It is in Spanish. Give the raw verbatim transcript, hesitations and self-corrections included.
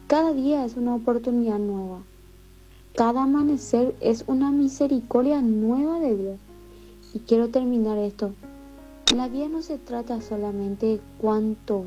Cada día es una oportunidad nueva. Cada amanecer es una misericordia nueva de Dios. Y quiero terminar esto. La vida no se trata solamente de cuánto